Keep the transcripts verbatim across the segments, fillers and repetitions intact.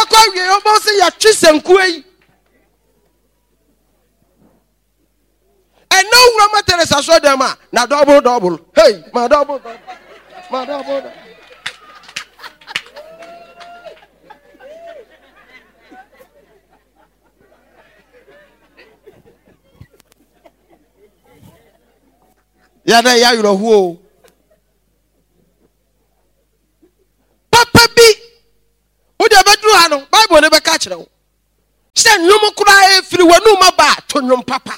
Yabako, you almost say your cheese and quay. And no Rama Teresa saw them. Now double, double. Hey, my double, my double. Yada ya you know who Papa B Would you ever do hano Bible never catch them. Send no more cry free one no ba to no papa.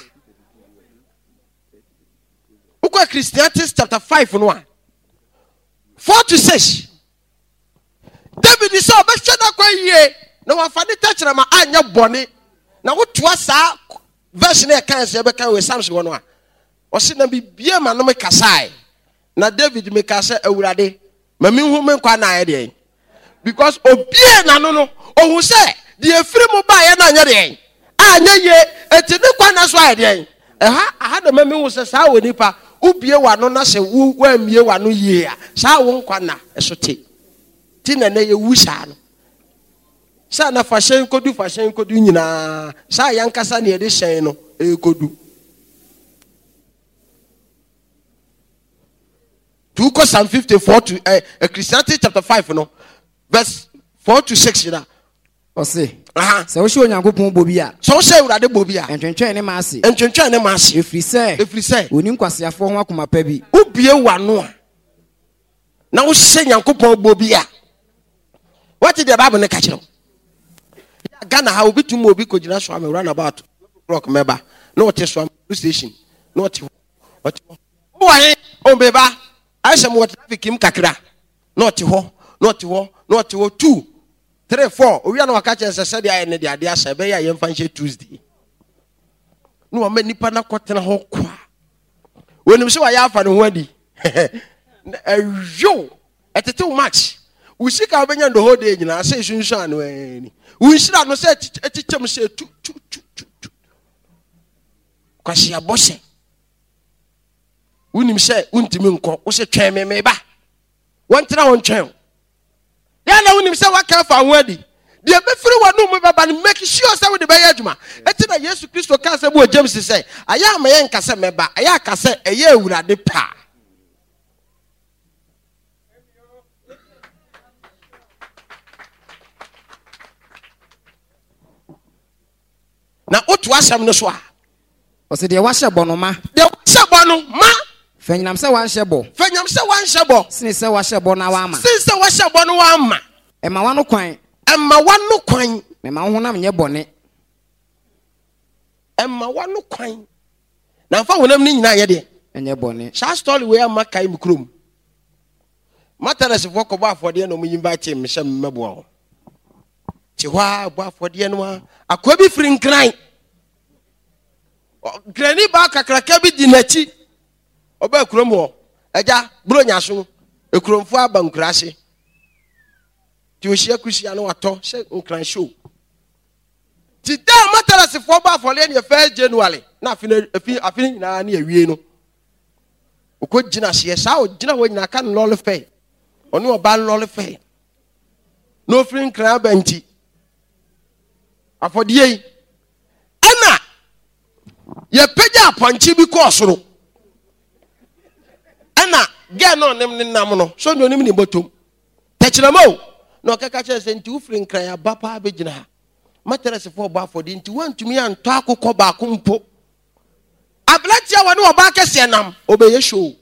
Uko Christianity chapter five and one. Four to six. David is so best that kwa ye. No one funny touch na ma anya boni. Na what was a version a can say be can we Samson one one. Osi na bibia ma no me kasai na David me kasa awurade ma me hu me kwa na ye because obie na no no ohun se de efiri mu ba ye na anya de anya ye eti ne kwa na so aye de ha ha de ma me hu se sa woni pa ubie wa no na se wu wa mie wa no ye a sa wo nkwa na eso te ti na na ye wu sa no sa na fashion kodu fashion kodu nyina sa yankasa na ye de hyen no e kodu two Psalm fifty-four to uh, uh, Christianity chapter five, you know, verse four to six, you know. O say, aha. So show Nyankopon bobia. So say we ade bobia. Entwentwen ne maase. Entwentwen ne maase. Efri say. Efri say. Onim kwasiafo ho akoma pa bi. Ubie wano a. Na wo say Nyankopon bobia. What did the Bible ne catch you? Ghana ha obi tumo obi ko gina so am run about clock member. No what so station. No what. What. Why? O beba. I say what traffic him kakra. Not ho, not ho, not ho two, three, four. We are not catching as I said I need the idea say I am fancy Tuesday. No many pana kwatena ho kwa. When you say I have an wedi. Yo, at too much. We see ka benya the whole day na say sunshine we. We should not say teacher say two two two two. Kwasi abose. Unim say untimi nko wo se twen me me ba wontra won twen ya na unim say waka fa wadi de be free wanu me baba make sure say we de be adwuma eti na Yesu Kristo ka say bo James say aya ma ye nka say me ba aya ka say eye awurade pa na otu asam no so a o se de wa hyebo no ma de hyebo no ma Fenyam se wan hyebo. Fenyam se wan hyebo. Sini se wa hyebo na wa ama. Sini se wa hyebo no wa ama. E ma wanu kwan. E ma wanu kwan. Me ma honam nye bone. E ma wanu kwan. Na fa honam ni nyina ye de. Enye bone. Sha story we am kai mi krom. Matters for ko ba afode no mu invite me hye mmebo o. Ti hwa bo afode no a akwa bi firi nkran. Grani ba kakraka bi di nachi. Oba kurom ho eja bro nyaso ekuromfo aba nkurase ti ohia kusia no wato se nkran show ti da matalase fo ba fole ne first January na afina afi afina nyina na awie no okọ gina se sa o gina ho nyina kan lole fe ono oba lole fe no free nkran ba nti afodie ana ye peja aponchi bi ko soro ana ge no nim nim nam no so no nim ni botom techiramo no kaka che se nti ufri nkran ya bapa abegina ha materese fo ba afodi nti wantumi anto akokọ ba akompo ablatia woni oba kese nam obeye show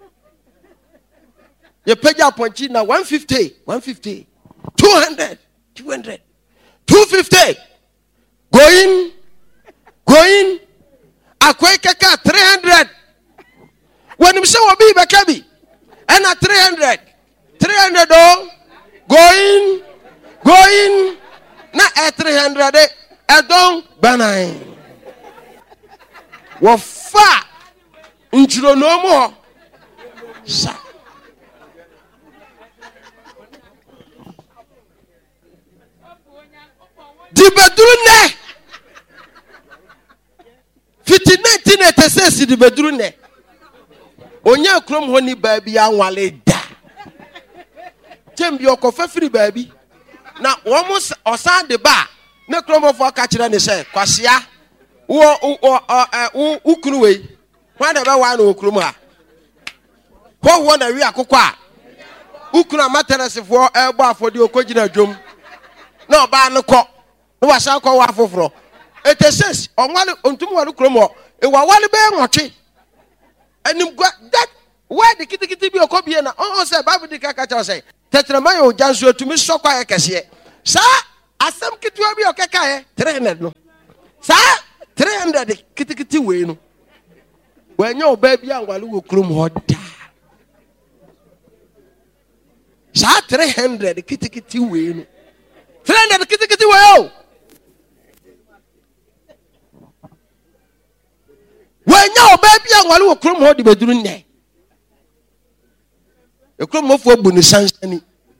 ye peja ponchi na one fifty one fifty two hundred two hundred two fifty going going akwai kaka three hundred when you say obi be kabi and at three hundred three hundred oh going going na at three hundred e don banai wo fa nchiro no mo sa di bedru ne fifty nineteen eighty-six di bedru ne onya krom ho ni baabi anwale da tembi okofa firi baabi na wɔn ɔsan de ba ne kuromɔfoɔ ka kyerɛ ne sɛ kwasia wo wo wo wo kunu wei wɔn na bɛ wa na wɔ kurom ha wɔwɔ na wi akokɔ a wo kunu amateresifoɔ ɛbɔ afɔdi okɔgyina dwom na ɔbaa no kɔ na wasan kɔ wɔ afoforo ete says ɔnwale ontum wɔ kurom hɔ ewa wale bɛyɛ nwɔtwe anim gua that why the kitikiti bi okɔ bie na ɔn sɛ bible di kaka kyerɛ sɛ tetrema yɛ ogya nso etumi sɔkɔ ayɛ kɛseɛ saa asɛm ketewa bi ɔkɛka yɛ three hundred no saa three hundred kitikiti wei no wɔnyɛ ɔbaa bi anwale wɔ kurom hɔ daa saa three hundred kitikiti wei no three hundred kitikiti wei o wɔnyɛ ɔbaa bi anwale wɔ kurom hɔ de beduru nnɛ ekurom mɔfoɔ bu ne sansani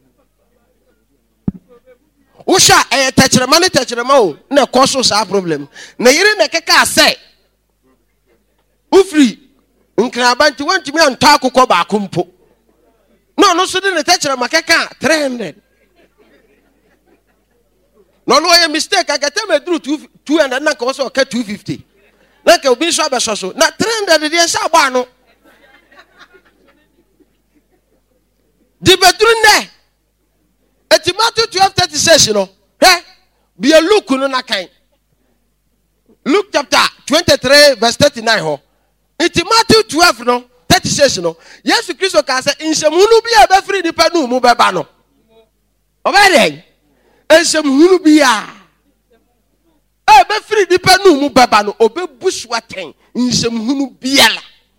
wosha ɛyɛ tɛkyerɛma ne tɛkyerɛma o na ɛkɔ so saa problem na yere na keka asɛ ufiri nkraba nti wantumi antɔ akokɔ baako mpo na ɔno so de ne tɛkyerɛma keka three hundred na ɔno ɔyɛ mistake akata meduru two hundred na ka wɔsɛ ɔka two fifty na ka obi nso abɛsɔ so na three hundred deɛ sɛ abɔ ano di beduru nɛ eti Matthew twelve thirty six no hɛ bia Luke no na kan Luke chapter twenty-three verse thirty-nine ho eti Matthew twelve no thirty six no Yesu Kristo ka sɛ nsɛmhunu bi a bɛfiri nipa no mu bɛba no ɔbɛdɛ nsɛmhunu bi a a bɛfiri nipa no mu bɛba no ɔbɛbu so atɛn nsɛmhunu biala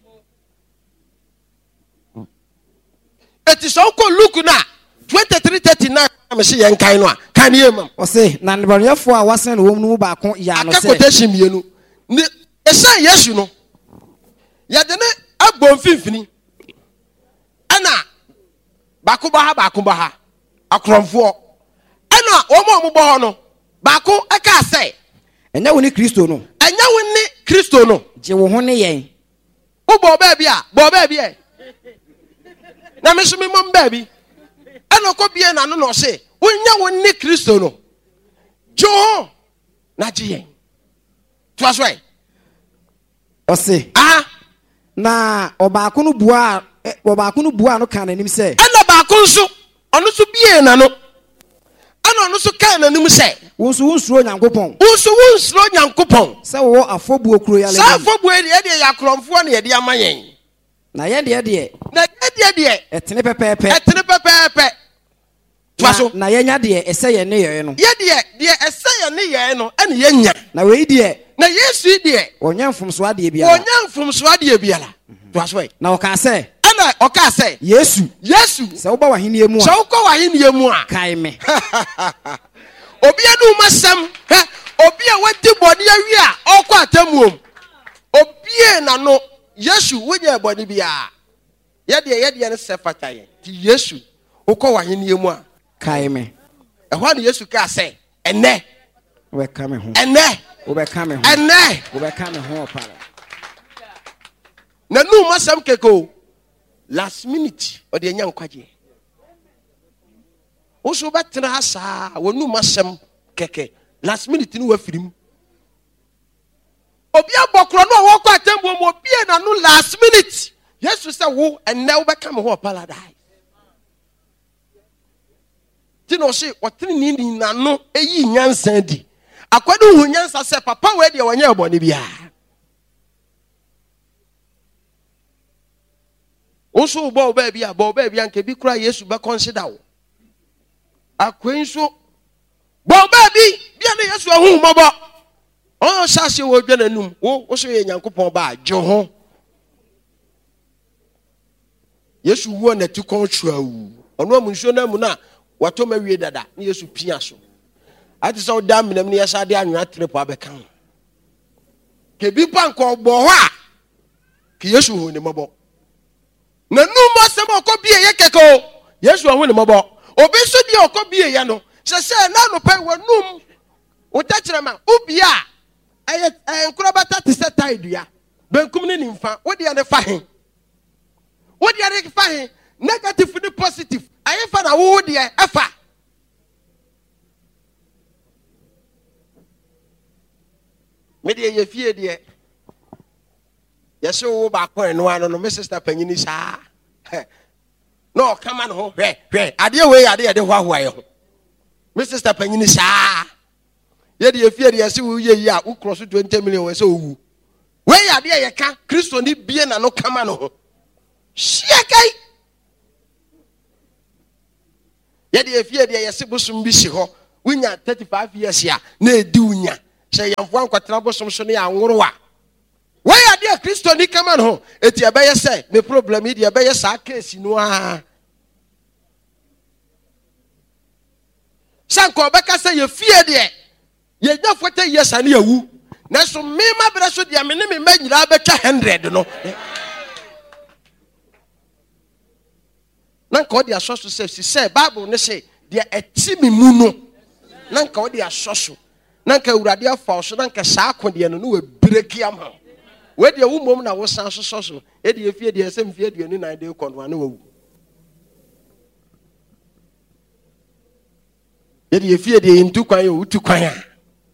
eti so ko Luke na twenty-three thirty-nine am se yen kan no a kan ye mam o se na nebanyefo a wasen wo mu ba ko ya no se akakotation mienu ne esa Yesu no ya de ne abom finfini ana ba ko ba ha ba ko ba ha akromfo ana o mo mo bo ho no ba ko e ka se enya wo ni Kristo no enya wo ni Kristo no je wo ho ne yen wo bo ba bia bo ba bia na me so me mom ba bi ana ko bie na no no se wonya wo ni Kristo no jo na je to aswe o se ah na obaako no bua obaako no bua no kan anim se ana baako nso ono so bie na no ana ono so kan anim se wo nso wo nsuro Nyankopɔn wo nso wo nsuro Nyankopɔn se wo afobuo kuro ya le sa afobuo e de ya kromfo na ye de amayen na ye de de na ye de de etene pepepe etene pepepe twaso na ye nya de ese ye ne ye no ye de de ese ye ne ye no ene ye nya na we de na Yesu de onya mfumso ade biara onya mfumso ade biara twaso e na o ka se ana o ka se Yesu Yesu se wo ba wahene emu a se wo ko wahene emu a kai me obi anu masam ha obi a wadi bodi awi a okọ atamuom obi na no Yesu wonya bodi bia ye de ye de ne se fataye ti Yesu okọ wahene emu a kai me ehwa ne Yesu ka se ene we ka me ho ene we be ka me ho ene we be ka me ho pala na nu masam keko last minute o de nya nkwaje oso betena ha saa wonu masam keke last minute ni wafirim obi abokro no wo kwa tembo mo bie na no last minute Yesu say wo ene wo beka me ho paradise ti no se wotene ni na no eyi nyansa di akwade hu nyansa se papa we de wanya ebone bia oso bo ba bia bo ba bia nke bi kura Yesu be consider wo akwenso bo ba bi bia na Yesu ahu mobo on sase wo dwananum wo wo so ye Nyankopɔn ba jo ho Yesu wo na ti kontrawu ono amunso na mu na wato mawie dada na Yesu pia so ati so da menam ne yesa de anwa trepo abeka ke bi panko bo ho a ke Yesu hu ne mobo na numa sem okobie ye keko Yesu hu ne mobo obi so di okobie ye no se se na no pe wanum utachirema ubia aye enkurabata ti se taidua benkum ne nimfa wo de ne fa he wo de ne fa he negative ni positive aye fa na wo de efa me de ye fie de yes wo ba ko eno ano no me sister panyini saa no come on ho hwe hwe ade we ade de hwa hwa ye ho me sister panyini saa ye de ye fie de yes wo ye yi a wo cross twenty million we say owu we ade ye ka Kristo ni bie na no come on ho hia kai ye de ye fie de yes busum bi si ho wunya thirty-five years ya na edi wunya she yamfo ankwatena busum so ne anworo a why are there Kristo ni come on ho eti abeye say me problem idi abeye sa case no a sanko obeka say ye fie de ye nya forty years ani awu na so me ma bere so de me ne me manyira betwa one hundred no na ko de asoso say say Bible ne say de eti mi mu no na ko de asoso na ka urade afa so na ka sa akode no no we break am ha we de wo mom na wo san so so e de efie de esem fie de ni na de kono na wo e de efie de ntu kwan yo utu kwan a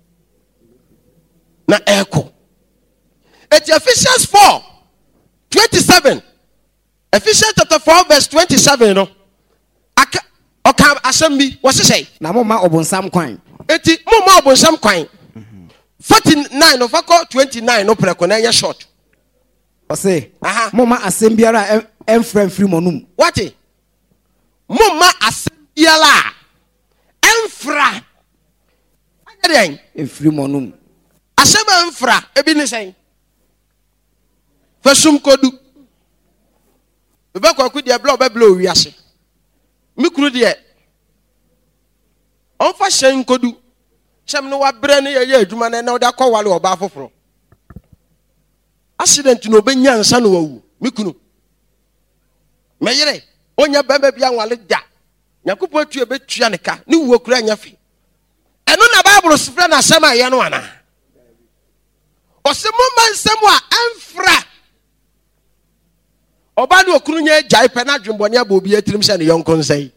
na eko et Ephesians four twenty-seven Ephesians chapter four verse twenty-seven no aka oka asem bi wo se say na mo ma obonsam kwan eti mo ma obonsam kwan forty-nine of ako twenty-nine no preko na ya short o say mama asem biara emfra mfiri monum what mama asem biara emfra ageden mfiri monum asem emfra ebi ni sen fasum kodu bebe kwaku de bla obebla owiase mikuru de onfa hyen kodu Sam no wa bre ne ye adwuma na na oda kwale oba foforo accident no benya nsa no wawu mikunu meyere onya bamba bia nwale ja yakopo atu betua ne ka ne wuo kura nya fi eno na Bible sifra na asem aye no ana osemo mansem a amfra oba ne okunu nya jai pe na dwembone aba obi atirim se ne yonko nsai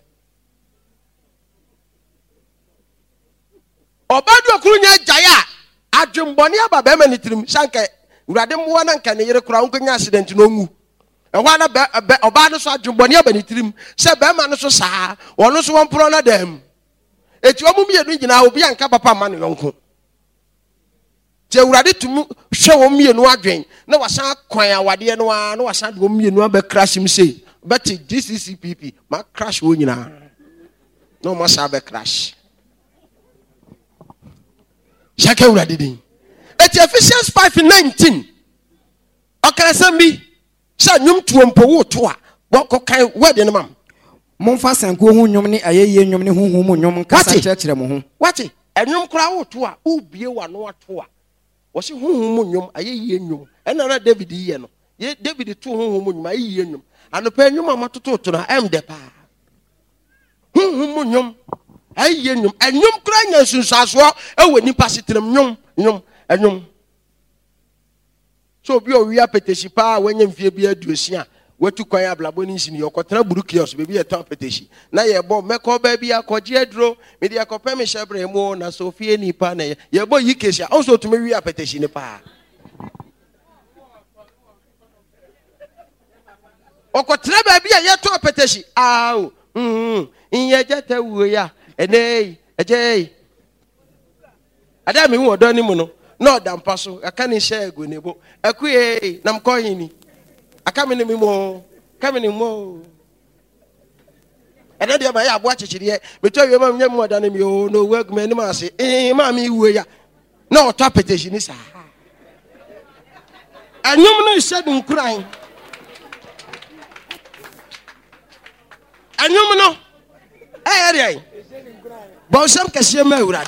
obadu okuru nya jaya adwembone aba be ma nitirim sanke urade mwo na nka ne yere kura onko nya accident no ngu ehwa na oba no so adwembone aba nitirim se be ma no so saa wono so won pro na dem eti omu mienu nyina obi anka papa ma ne yonko te urade tumu hwe wo mienu adwen na wasan kwan awade no a na wasan de wo mienu aba crash mi sei but D C C P P ma crash wo nyina no mo sa be crash Shaka urade din. Eti Ephesians five nineteen. Okarasam bi sa nwum tuompo wo to a wo kokan wede ne mam. Momfa sanko hu nwum ne ayeye nwum ne huhu mu nwum kasa kyerkyere mo ho. Wati enwum kura wo to a ubie wa no ato a. Wo se huhu mu nwum ayeye nwum. Ena na David yiye no. Ye David to huhu mu nwum ayeye nwum. Anopa nwum amatoto to na em de pa. Huhu mu nwum aye nyum enyum kra nya sunsaso ewe nipa sitrem nyum nyum enyum so bi o wi apetesi pa wanya mfie bi aduosia watu kwan ablabo ni sini yokotena burukios bebi eto apetesi na ye bo meko ba bi akoje aduro me de akopa me shebre mu na sofie nipa na ye bo yikesia also to me wi apetesi ni pa okotena ba bi ye to apetesi aw mm inye jata wo ya enei ejei adami wo do ni mu no no dampa so aka ni share ego nebo akuye nam koyin ni aka me ni mo aka me ni mo ede de ma ya abo achechire me to wie ma nya mu oda ni mi o no work me ni ma se eh ma mi wo ya na o to apetition ni sa anyum no ise dun kuran anyum no eh ere Bonsam kese ma urade.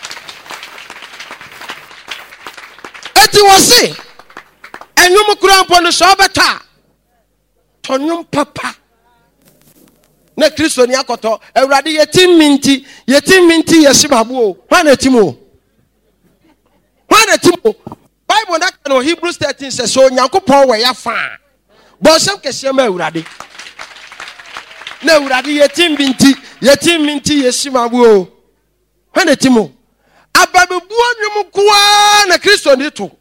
Eti wose enwum kura mpo no so beta. Tonyum papa. Na Kristo ni akoto urade yetim minti, yetim minti yesimabo o. Hwana timo. Hwana timo. Bible na no Hebrews thirteen says so Nyankopon we ya fa. Bonsam kese ma urade. Na urade yetim minti, yetim minti yesimabo o. Hwana timo. ababebuo nwum kwa na Kristo ni to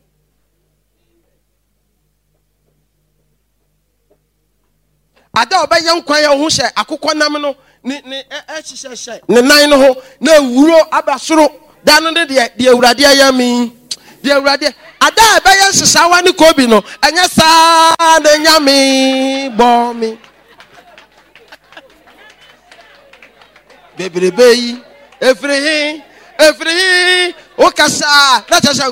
ada obeye nkwan ya ho hye akokɔ nam no ni ni e hye hye ne nan no ho na ewuro abasoro da no de de Awurade ayami de Awurade ada ebeye hyesawa ne kobi no enya saa na nyame bɔ mi bebrebe yi efrihi efrihi o kasa na